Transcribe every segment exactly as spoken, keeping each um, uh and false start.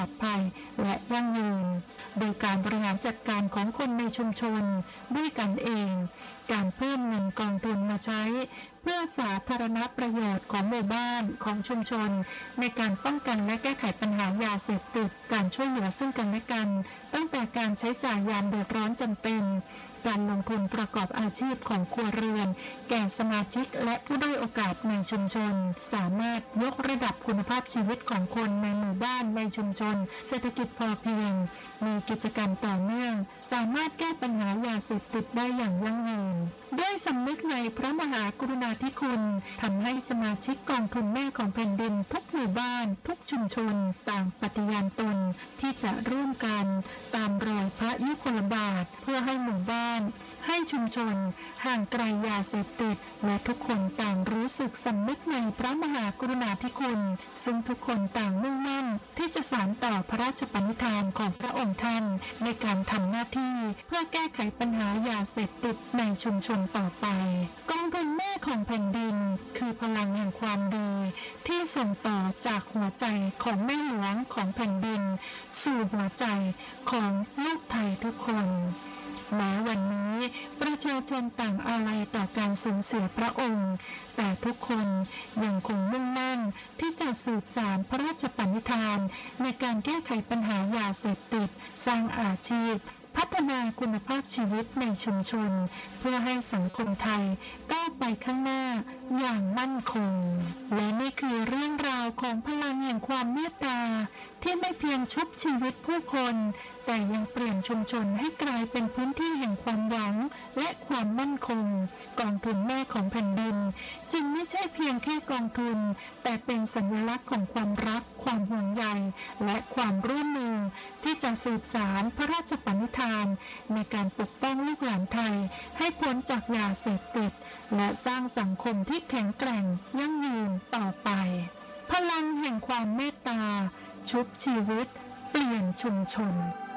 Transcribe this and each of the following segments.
ลอดภัยและยั่งยืนโดยการบริหารจัดการของคนในชุมชนด้วยกันเองการเพิ่มเงินกองทุนมาใช้เพื่อสาธารณประโยชน์ของหมู่บ้านของชุมชนในการป้องกันและแก้ไขปัญหายาเสพติดการช่วยเหลือซึ่งกันและกันตั้งแต่การใช้จ่ายยามเดือดร้อนจำเป็นการลงทุนประกอบอาชีพของครัวเรือนแก่สมาชิกและผู้ด้อยโอกาสในชุมชนสามารถยกระดับคุณภาพชีวิตของคนในหมู่บ้านในชุมชนเศรษฐกิจพอเพียงมีกิจกรรมต่อเนื่องสามารถแก้ปัญหายาเสพติดได้อย่างยั่งยืนด้วยสำนึกในพระมหากรุณาธิคุณทำให้สมาชิกกองทุนแม่ของแผ่นดินทุกหมู่บ้านทุกชุมชนต่างปฏิญาณตนที่จะร่วมกันตามรอยพระยุคลบาทเพื่อให้หมู่บ้านให้ชุมชนห่างไกลยาเสพติดและทุกคนต่างรู้สึกสำนึกในพระมหากรุณาธิคุณซึ่งทุกคนต่างมุ่งมั่นที่จะสานต่อพระราชปณิธานของพระองค์ท่านในการทำหน้าที่เพื่อแก้ไขปัญหายาเสพติดในชุมชนต่อไปกองทุนแม่ของแผ่นดินคือพลังแห่งความดีที่ส่งต่อจากหัวใจของแม่หลวงของแผ่นดินสู่หัวใจของลูกไทยทุกคนแม้วันนี้ประชาชนต่างอาลัยต่อการสูญเสียพระองค์แต่ทุกคนยังคงมุ่งมั่นที่จะสืบสานพระราชปณิธานในการแก้ไขปัญหายาเสพติดสร้างอาชีพพัฒนาคุณภาพชีวิตในชุมชนเพื่อให้สังคมไทยก้าวไปข้างหน้าอย่างมั่นคงและนี่คือเรื่องราวของพลังแห่งความเมตตาที่ไม่เพียงชุบชีวิตผู้คนแต่ยังเปลี่ยนชุมชนให้กลายเป็นพื้นที่แห่งความหวังและความมั่นคงกองทุนแม่ของแผ่นดินจึงไม่ใช่เพียงแค่กองทุนแต่เป็นสัญลักษณ์ของความรักความห่วงใยและความร่วมมือที่จะสืบสานพระราชปณิธานในการปกป้องลูกหลานไทยให้พ้นจากยาเสพติดและสร้างสังคมที่แข็งแกร่งยั่งยืนต่อไปพลังแห่งความเมตตาชุบชีวิตเปลี่ยนชุมชน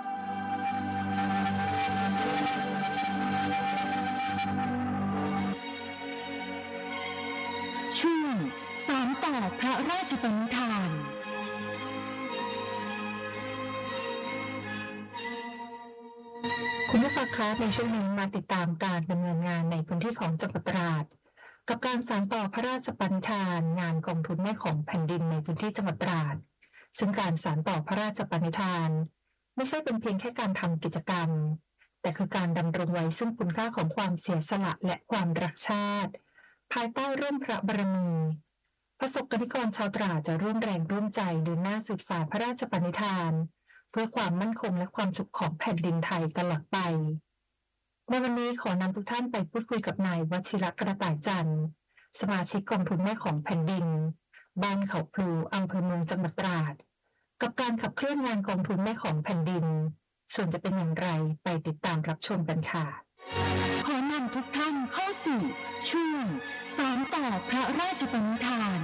ช่วงสานต่อพระราชปณิธานคุณผู้ฟังคะในช่วงนี้มาติดตามการดำเนินงานในพื้นที่ของจังหวัดตราดกับการสานต่อพระราชปณิธานงานกองทุนแม่ของแผ่นดินในพื้นที่จังหวัดตราดซึ่งการสานต่อพระราชปณิธานไม่ใช่เป็นเพียงแค่การทำกิจกรรมแต่คือการดำรงไว้ซึ่งคุณค่าของความเสียสละและความรักชาติภายใต้ร่มพระบารมีประสบกนิกรชาวตราดจะร่วมแรงร่วมใจเดินหน้าสืบสานพระราชปณิธานเพื่อความมั่นคงและความสุขของแผ่นดินไทยตลอดไปในวันนี้ขอนำทุกท่านไปพูดคุยกับนายวชิระกระต่ายจันทร์สมาชิกกองทุนแม่ของแผ่นดินบ้านเขาพลูอำเภอเมืองจังหวัดตราดกับการขับเคลื่อนงานกองทุนแม่ของแผ่นดินส่วนจะเป็นอย่างไรไปติดตามรับชมกันค่ะขอนำทุกท่านเข้าสู่ช่วงสานต่อพระราชปณิธาน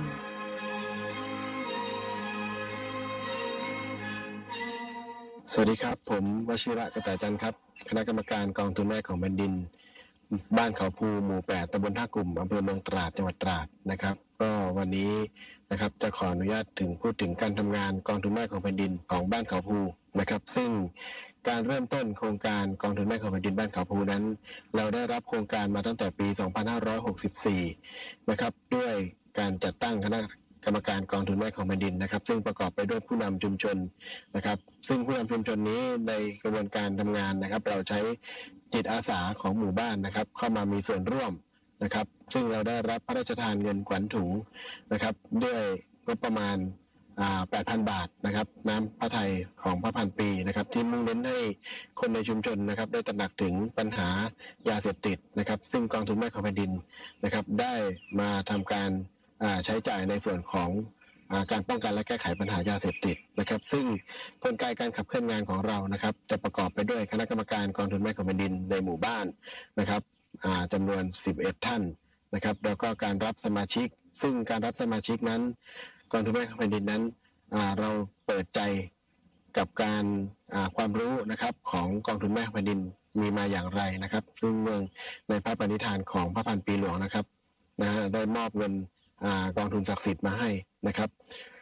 สวัสดีครับผมวชิระกระต่ายจันทร์ครับคณะกรรมการกองทุนแม่ของแผ่นดินบ้านเขาภูหมู่แปดตำบลท่ากลุ่มอำเภอเมืองตราดจังหวัดตราดนะครับก็วันนี้นะครับจะขออนุญาตถึงพูดถึงการทำงานกองทุนแม่ของแผ่นดินของบ้านเขาภูนะครับซึ่งการเริ่มต้นโครงการกองทุนแม่ของแผ่นดินบ้านเขาภูนั้นเราได้รับโครงการมาตั้งแต่ปีสองพันห้าร้อยหกสิบสี่นะครับด้วยการจัดตั้งคณะกรรมการกองทุนแม่ของแผ่นดินนะครับซึ่งประกอบไปด้วยผู้นำชุมชนนะครับซึ่งผู้นำชุมชนนี้ในกระบวนการทำงานนะครับเราใช้จิตอาสาของหมู่บ้านนะครับเข้ามามีส่วนร่วมนะครับซึ่งเราได้รับพระราชทานเงินขวัญถุงนะครับด้วยงบประมาณอ่า แปดพัน บาทนะครับน้ำพระทัยของพระพันปีนะครับที่มุ่งเน้นให้คนในชุมชนนะครับได้ตระหนักถึงปัญหายาเสพติดนะครับซึ่งกองทุนแม่ของแผ่นดินนะครับได้มาทำการใช้จ่ายในส่วนของการป้องกันและแก้ไขปัญหายาเสพติดนะครับซึ่งกลไกการขับเคลื่อนงานของเรานะครับจะประกอบไปด้วยคณะกรรมการกองทุนแม่ของแผ่นดินในหมู่บ้านนะครับจำนวนสิบเอ็ดท่านนะครับแล้วก็การรับสมาชิกซึ่งการรับสมาชิกนั้นกองทุนแม่ของแผ่นดินนั้นเราเปิดใจกับการความรู้นะครับของกองทุนแม่ของแผ่นดินมีมาอย่างไรนะครับซึ่งเมืองในพระปณิธานของพระพันปีหลวงนะครับนะได้มอบเงินกองทุนศักดิ์สิทธิ์มาให้นะครับ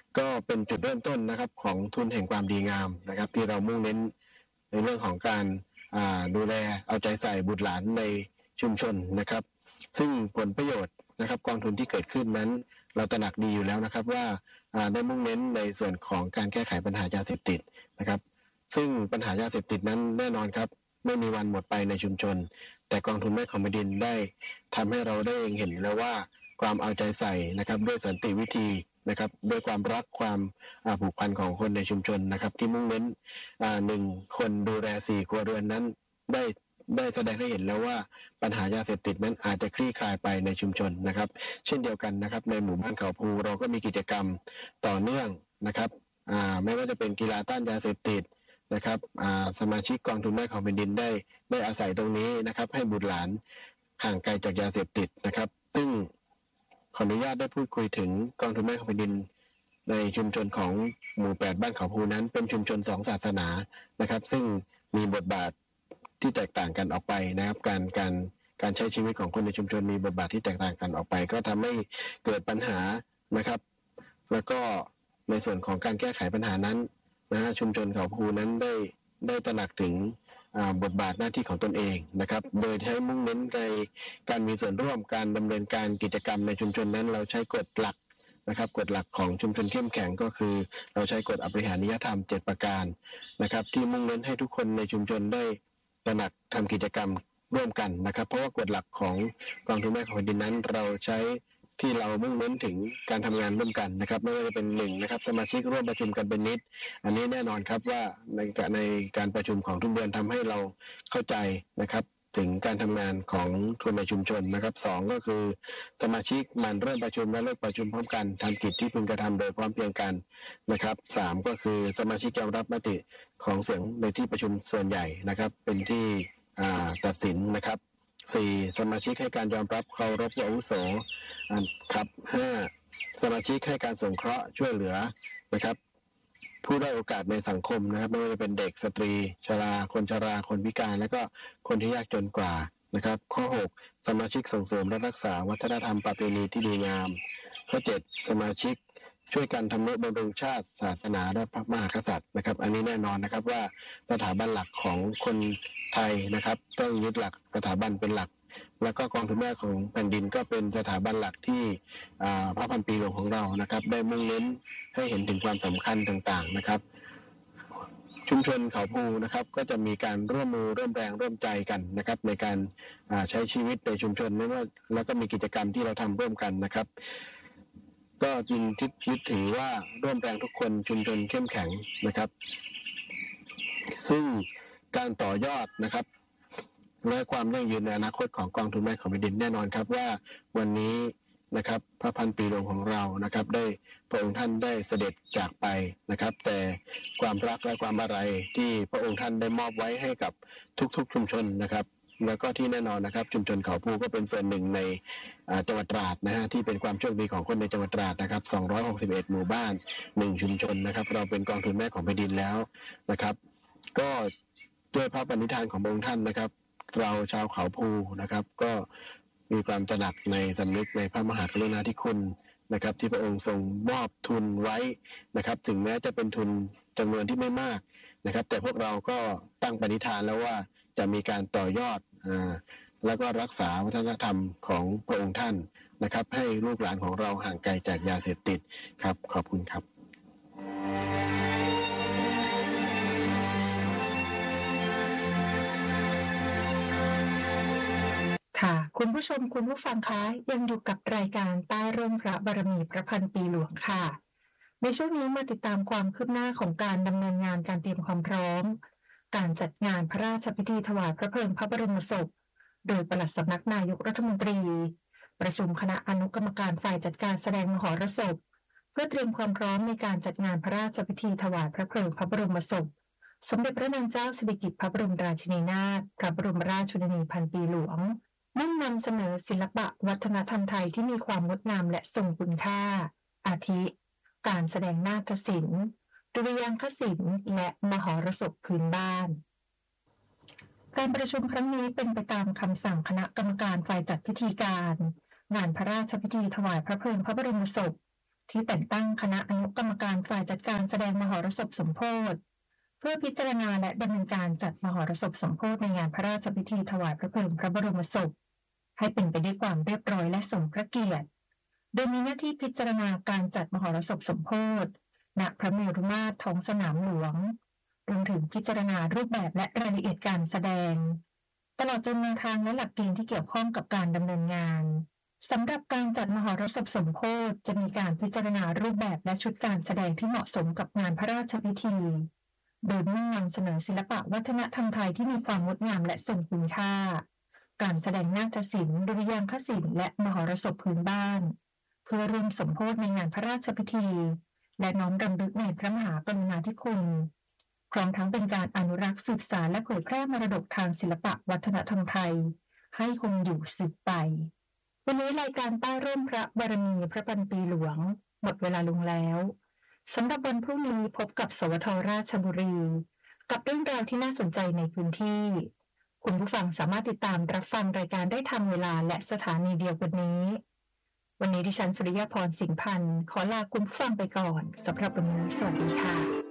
ก็เป็นจุดเริ่มต้นนะครับของทุนแห่งความดีงามนะครับที่เรามุ่งเน้นในเรื่องของการดูแลเอาใจใส่บุตรหลานในชุมชนนะครับซึ่งผลประโยชน์นะครับกองทุนที่เกิดขึ้นนั้นเราตระหนักดีอยู่แล้วนะครับว่าได้มุ่งเน้นในส่วนของการแก้ไขปัญหายาเสพติดนะครับซึ่งปัญหายาเสพติดนั้นแน่นอนครับไม่มีวันหมดไปในชุมชนแต่กองทุนแม่ของแผ่นดินได้ทำให้เราได้เห็นแล้วว่าความเอาใจใส่นะครับด้วยสันติวิธีนะครับด้วยความรักความผูกพันของคนในชุมชนนะครับที่มุ่งเน้นหนึ่งคนดูแลสี่ครัวเรือนนั้นได้ได้แสดงให้เห็นแล้วว่าปัญหายาเสพติดนั้นอาจจะคลี่คลายไปในชุมชนนะครับเช่นเดียวกันนะครับในหมู่บ้านเขาภูเราก็มีกิจกรรมต่อเนื่องนะครับไม่ว่าจะเป็นกีฬาต้านยาเสพติดนะครับสมาชิกกองทุนแม่ของแผ่นดินได้ได้อาศัยตรงนี้นะครับให้บุตรหลานห่างไกลจากยาเสพติดนะครับซึ่งขออนุญาตได้พูดคุยถึงกองทุนแม่ของแผ่นดินในชุมชนของหมู่แปดบ้านเขาภูนั้นเป็นชุมชนสองศาสนานะครับซึ่งมีบทบาทที่แตกต่างกันออกไปนะครับการการการใช้ชีวิตของคนในชุมชนมีบทบาทที่แตกต่างกันออกไปก็ทำให้เกิดปัญหานะครับแล้วก็ในส่วนของการแก้ไขปัญหานั้นนะฮะชุมชนเขาภูนั้นได้ได้ตระหนักถึงบทบาทหน้าที่ของตนเองนะครับโดยใช้มุ่งเน้นในการมีส่วนร่วมการดำเนินการกิจกรรมในชุมชนนั้นเราใช้กฎหลักนะครับกฎหลักของชุมชนเข้มแข็งก็คือเราใช้กฎอภิหานิยธรรมเจ็ดประการนะครับที่มุ่งเน้นให้ทุกคนในชุมชนได้ตระหนักทำกิจกรรมร่วมกันนะครับเพราะว่ากฎหลักของกองทุนแม่ของแผ่นดินนั้นเราใช้ที่เรามุ่งเน้นถึงการทำงานร่วมกันนะครับไม่ว่าจะเป็นหนึ่งนะครับสมาชิกร่วมประชุมกันเป็นนิดอันนี้แน่นอนครับว่าในในการประชุมของทุกเดือนทำให้เราเข้าใจนะครับถึงการทำงานของคนในชุมชนนะครับสองก็คือสมาชิกมันเริ่มประชุมและเลิกประชุมพร้อมกันทำกิจที่พึงกระทำโดยพร้อมเพรียงกันนะครับสามก็คือสมาชิกยอมรับมติของเสียงในที่ประชุมส่วนใหญ่นะครับเป็นที่ตัดสินนะครับสี่สมาชิกให้การยอมรับเคารพอาวุโสครับห้าสมาชิกให้การสงเคราะห์ช่วยเหลือนะครับผู้ได้โอกาสในสังคมนะครับไม่ว่าจะเป็นเด็กสตรีชราคนชราคนพิการและก็คนที่ยากจนกว่านะครับข้อหกสมาชิกส่งเสริมและรักษาวัฒนธรรมประเพณีที่ดีงามข้อเจ็ดสมาชิกช่วยกันทำนุบำรุงชาติศาสนาและพระมหากษัตริย์นะครับอันนี้แน่นอนนะครับว่าสถาบันหลักของคนไทยนะครับต้องยึดหลักสถาบันเป็นหลักแล้วก็กองทุนแม่ของแผ่นดินก็เป็นสถาบันหลักที่พระพันปีหลวงของเรานะครับได้มุ่งเน้นให้เห็นถึงความสำคัญต่างๆนะครับชุมชนเขาภูนะครับก็จะมีการร่วมมือร่วมแรงร่วมใจกันนะครับในการใช้ชีวิตในชุมชนไม่ว่าแล้วก็มีกิจกรรมที่เราทำร่วมกันนะครับก็จึงยึดถือว่าร่วมแรงทุกคนชุมชนเข้มแข็งนะครับซึ่งการต่อยอดนะครับและความยั่งยืนในอนาคตของกองทุนแม่ของแผ่นดินแน่นอนครับว่าวันนี้นะครับพระพันปีหลวงของเรานะครับได้พระองค์ท่านได้เสด็จจากไปนะครับแต่ความรักและความอะไรที่พระองค์ท่านได้มอบไว้ให้กับทุกๆชุมชนนะครับแล้วก็ที่แน่นอนนะครับชุมชนเขาภูก็เป็นส่วนหนึ่งในจังหวัดตราดนะฮะที่เป็นความโชคดีของคนในจังหวัดตราดนะครับสองร้อยหกสิบเอ็ดหมู่บ้านหนึ่งชุมชนนะครับเราเป็นกองทุนแม่ของแผ่นดินแล้วนะครับก็ด้วยพระปณิธานของพระองค์ท่านนะครับเราชาวเขาภูนะครับก็มีความตระหนักในสำนึกในพระมหากรุณาธิคุณนะครับที่พระองค์ทรงมอบทุนไว้นะครับถึงแม้จะเป็นทุนจำนวนที่ไม่มากนะครับแต่พวกเราก็ตั้งปณิธานแล้วว่าจะมีการต่อยอดอ่าแล้วก็รักษาวัฒนธรรมของพระองค์ท่านนะครับให้ลูกหลานของเราห่างไกลจากยาเสพติดครับขอบคุณครับค่ะคุณผู้ชมคุณผู้ฟังคะยังอยู่กับรายการใต้ร่มพระบารมีพระพันปีหลวงค่ะในช่วงนี้มาติดตามความคืบหน้าของการดำเนินงานการเตรียมความพร้อมการจัดงานพระราชพิธีถวายพระเพลิงพระบรมศพโดยปลัดสำนักนายกรัฐมนตรีประชุมคณะอนุกรรมการฝ่ายจัดการแสดงมหรสพเพื่อเตรียมความพร้อมในการจัดงานพระราชพิธีถวายพระเพลิงพระบรมศพสมเด็จพระนางเจ้าสิริกิติ์พระบรมราชินีนาถพระบรมราชชนนีพันปีหลวงมุ่งนำเสนอศิลปะวัฒนธรรมไทยที่มีความงดงามและทรงคุณค่าอาทิการแสดงนาฏศิลป์ดุริยางคศิลป์และมหรสพพื้นบ้านการประชุมครั้งนี้เป็นไปตามคำสั่งคณะกรรมการฝ่ายจัดพิธีการงานพระราชพิธีถวายพระเพลิงพระบรมศพที่แต่งตั้งคณะอนุกรรมการฝ่ายจัดการแสดงมหรสพสมโภชเพื่อพิจารณาและดำเนินการจัดมหรสพสมโภชในงานพระราชพิธีถวายพระเพลิงพระบรมศพให้เป็นไปด้วยความเรียบร้อยและสมพระเกียรติโดยมีหน้าที่พิจารณาการจัดมหรสพสมโภชณพระเมรุมาตรท้องสนามหลวงรวมถึงพิจารณารูปแบบและรายละเอียดการแสดงตลอดจนแนวทางและหลักเกณฑ์ที่เกี่ยวข้องกับการดำเนินงานสำหรับการจัดมหรสพสมโภชจะมีการพิจารณารูปแบบและชุดการแสดงที่เหมาะสมกับงานพระราชพิธีโดยมุ่งนำเสนอศิลปะวัฒนธรรมไทยที่มีความงดงามและทรงคุณค่าการแสดงนาฏศิลป์ดุริยางคศิลป์และมหรสพพื้นบ้านเพื่อร่วมสมโภชในงานพระราชพิธีและน้อมรำลึกในพระมหากรุณาธิคุณพร้อมทั้งเป็นการอนุรักษ์สืบสานและเผยแพร่มรดกทางศิลปะวัฒนธรรมไทยให้คงอยู่สืบไปวันนี้รายการใต้ร่มพระบารมีพระพันปีหลวงหมดเวลาลงแล้วสำหรับวันพรุ่งนี้พบกับสวทราชบุรีกับเรื่องราวที่น่าสนใจในพื้นที่คุณผู้ฟังสามารถติดตามรับฟังรายการได้ทางเวลาและสถานีเดียวกันนี้วันนี้ดิฉันสุริยาพรสิงห์พันธ์ขอลาคุณผู้ฟังไปก่อนสำหรับวันนี้สวัสดีค่ะ